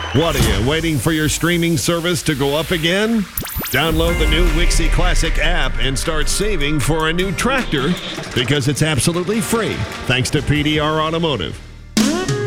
What are you, waiting for your streaming service to go up again? Download the new Wixie Classic app and start saving for a new tractor because it's absolutely free, thanks to PDR Automotive.